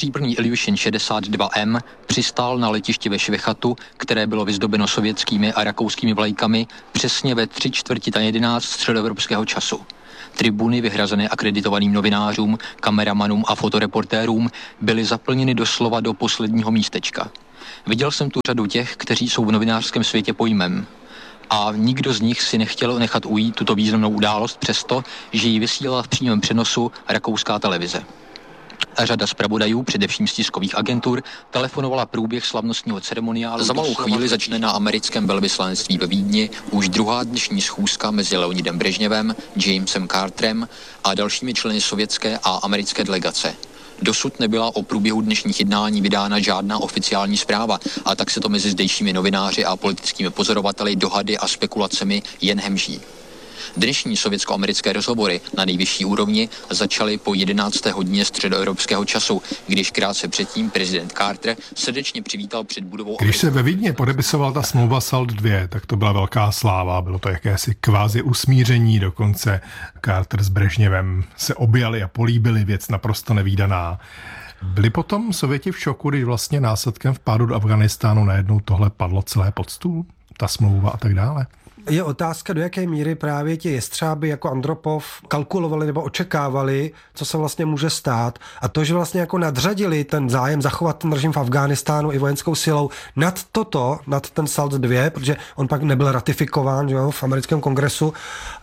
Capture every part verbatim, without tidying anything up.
stříbrný Ilyushin šedesát dva M přistál na letišti ve Švechatu, které bylo vyzdobeno sovětskými a rakouskými vlajkami, přesně ve tři čtvrtě na jedenáct středoevropského času. Tribuny vyhrazené akreditovaným novinářům, kameramanům a fotoreportérům byly zaplněny doslova do posledního místečka. Viděl jsem tu řadu těch, kteří jsou v novinářském světě pojmem. A nikdo z nich si nechtěl nechat ujít tuto významnou událost přesto, že ji vysílala v přímém přenosu rakouská televize. A řada zpravodajů, především z tiskových agentur, telefonovala průběh slavnostního ceremoniálu. Za malou chvíli začne na americkém velvyslanectví ve Vídni už druhá dnešní schůzka mezi Leonidem Brežněvem, Jamesem Carterem a dalšími členy sovětské a americké delegace. Dosud nebyla o průběhu dnešních jednání vydána žádná oficiální zpráva a tak se to mezi zdejšími novináři a politickými pozorovateli dohady a spekulacemi jen hemží. Dnešní sovětsko-americké rozhovory na nejvyšší úrovni začaly po jedenácté hodině středoevropského času, když krátce předtím prezident Carter srdečně přivítal před budovou... Když se ve Vídni podepisovala ta smlouva SALT dva, tak to byla velká sláva, bylo to jakési kvázi usmíření, dokonce Carter s Brežněvem se objali a políbili, věc naprosto nevídaná. Byli potom Sověti v šoku, když vlastně následkem vpádu do Afghánistánu najednou tohle padlo celé pod stůl, ta smlouva a tak dále? Je otázka, do jaké míry právě ti jestřáby jako Andropov kalkulovali nebo očekávali, co se vlastně může stát. A to, že vlastně jako nadřadili ten zájem zachovat ten režim v Afghánistánu i vojenskou silou nad toto, nad ten SALT dva, protože on pak nebyl ratifikován, že jo, v americkém kongresu,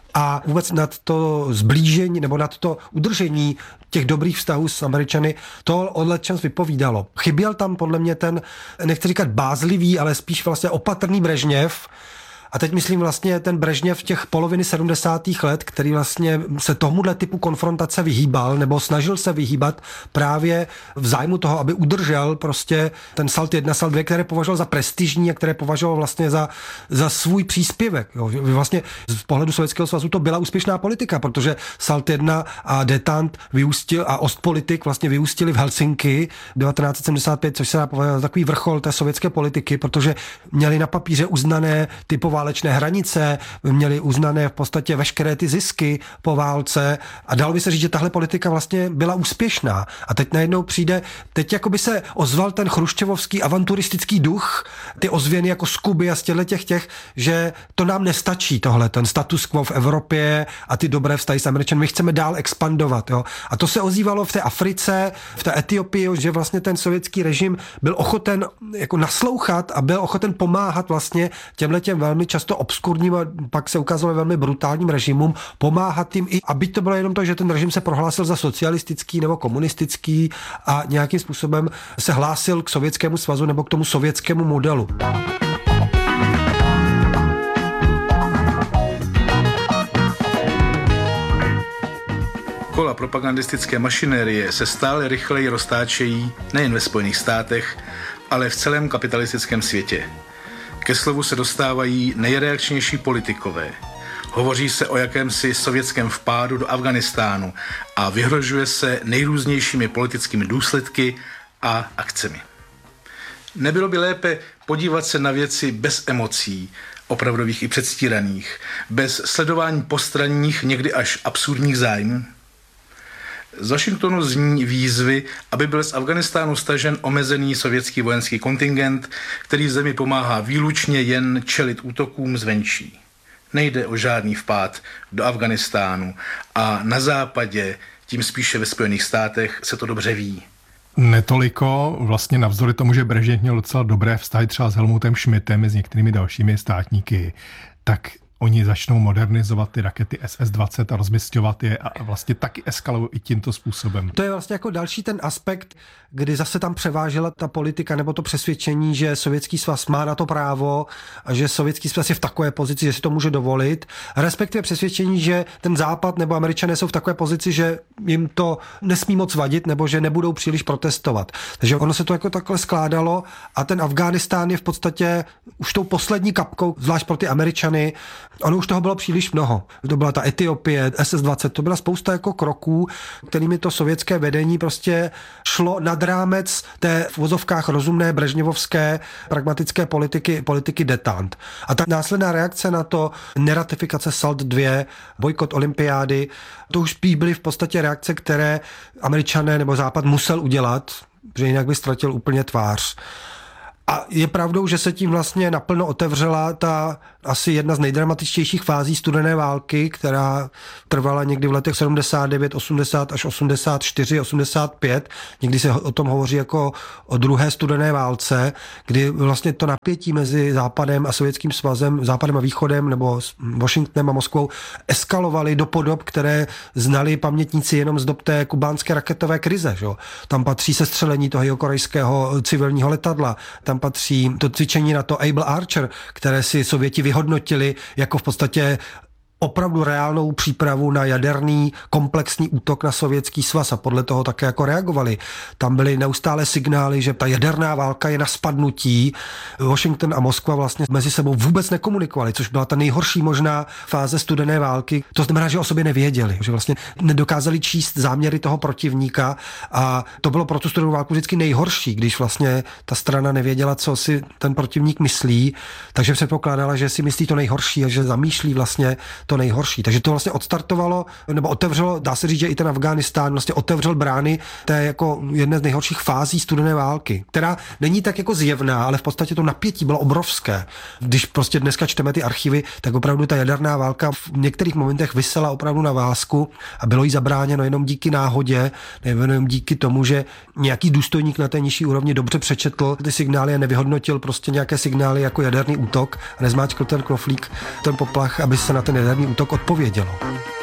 a vůbec nad to zblížení nebo nad to udržení těch dobrých vztahů s Američany, to od letčas vypovídalo. Chyběl tam podle mě ten, nechci říkat bázlivý, ale spíš vlastně opatrný Brežněv. A teď myslím vlastně ten Brežněv v těch poloviny sedmdesátých let, který vlastně se tomuhle typu konfrontace vyhýbal nebo snažil se vyhýbat právě v zájmu toho, aby udržel prostě ten SALT jedna, SALT dva, které považoval za prestižní a které považoval vlastně za, za svůj příspěvek. Jo. Vlastně z pohledu Sovětského svazu to byla úspěšná politika, protože SALT jedna a Detant vyústil a Ostpolitik vlastně vyústili v Helsinki devatenáct set sedmdesát pět, což se dá považovat za takový vrchol té sovětské politiky, protože měli na papíře uznané typové válečné hranice, měli uznané v podstatě veškeré ty zisky po válce a dalo by se říct, že tahle politika vlastně byla úspěšná. A teď najednou přijde, teď jako by se ozval ten chruščevovský avanturistický duch, ty ozvěny jako z Kuby a z těchto těch, těch, že to nám nestačí tohle, ten status quo v Evropě a ty dobré vztahy s Američany, my chceme dál expandovat. Jo. A to se ozývalo v té Africe, v té Etiopii, že vlastně ten sovětský režim byl ochoten jako naslouchat a byl ochoten pomáhat vlastně těmhletěm velmi často obskurním a pak se ukázalo velmi brutálním režimům, pomáhat jim i, aby to bylo jenom to, že ten režim se prohlásil za socialistický nebo komunistický a nějakým způsobem se hlásil k Sovětskému svazu nebo k tomu sovětskému modelu. Kola propagandistické mašinérie se stále rychleji roztáčejí nejen ve Spojených státech, ale v celém kapitalistickém světě. Ke slovu se dostávají nejreakčnější politikové. Hovoří se o jakémsi sovětském vpádu do Afghánistánu a vyhrožuje se nejrůznějšími politickými důsledky a akcemi. Nebylo by lépe podívat se na věci bez emocí, opravdových i předstíraných, bez sledování postranních, někdy až absurdních zájmů? Z Washingtonu zní výzvy, aby byl z Afghánistánu stažen omezený sovětský vojenský kontingent, který zemi pomáhá výlučně jen čelit útokům zvenčí. Nejde o žádný vpád do Afghánistánu a na západě, tím spíše ve Spojených státech, se to dobře ví. Netoliko, vlastně navzdory tomu, že Brežněv měl docela dobré vztahy třeba s Helmutem Schmidtem i s některými dalšími státníky, tak oni začnou modernizovat ty rakety S S dvacet a rozmisťovat je a vlastně taky eskalují i tímto způsobem. To je vlastně jako další ten aspekt, kdy zase tam převážela ta politika nebo to přesvědčení, že Sovětský svaz má na to právo a že Sovětský svaz je v takové pozici, že si to může dovolit, respektive přesvědčení, že ten Západ nebo Američané jsou v takové pozici, že jim to nesmí moc vadit nebo že nebudou příliš protestovat. Takže ono se to jako takhle skládalo a ten Afghánistán je v podstatě už tou poslední kapkou, zvlášť pro ty Američany. Ono už toho bylo příliš mnoho. To byla ta Etiopie, S S dvacet, to byla spousta jako kroků, kterými to sovětské vedení prostě šlo nad rámec té v vozovkách rozumné brežněvovské pragmatické politiky, politiky Detant. A ta následná reakce na to, neratifikace SALT dva, bojkot olympiády, to už byly v podstatě reakce, které Američané nebo Západ musel udělat. že jinak by ztratil úplně tvář. A je pravdou, že se tím vlastně naplno otevřela ta asi jedna z nejdramatičtějších fází studené války, která trvala někdy v letech sedmdesát devět, osmdesát až osmdesát čtyři, osmdesát pět. Někdy se o tom hovoří jako o druhé studené válce, kdy vlastně to napětí mezi Západem a Sovětským svazem, Západem a Východem nebo Washingtonem a Moskvou eskalovaly do podob, které znali pamětníci jenom z dob té kubánské raketové krize. Že? Tam patří sestřelení toho jihokorejského civilního letadla, tam patří to cvičení na to Able Archer, které si Sověti vyhodnotili jako v podstatě opravdu reálnou přípravu na jaderný komplexní útok na Sovětský svaz a podle toho také jako reagovali. Tam byly neustále signály, že ta jaderná válka je na spadnutí. Washington a Moskva vlastně mezi sebou vůbec nekomunikovali, což byla ta nejhorší možná fáze studené války. To znamená, že o sobě nevěděli, že vlastně nedokázali číst záměry toho protivníka a to bylo pro tu studenou válku vždycky nejhorší, když vlastně ta strana nevěděla, co si ten protivník myslí, takže předpokládala, že si myslí to nejhorší a že zamýšlí vlastně to nejhorší. Takže to vlastně odstartovalo, nebo otevřelo, dá se říct, že i ten Afghánistán vlastně otevřel brány té jako jedné z nejhorších fází studené války, která není tak jako zjevná, ale v podstatě to napětí bylo obrovské. Když prostě dneska čteme ty archivy, tak opravdu ta jaderná válka v některých momentech visela opravdu na vásku a bylo jí zabráněno jenom díky náhodě, nebo jenom díky tomu, že nějaký důstojník na té nižší úrovni dobře přečetl ty signály a nevyhodnotil prostě nějaké signály jako jaderný útok a nezmáčkl ten knoflík, ten poplach, aby se na ten jaderný útok odpovědělo.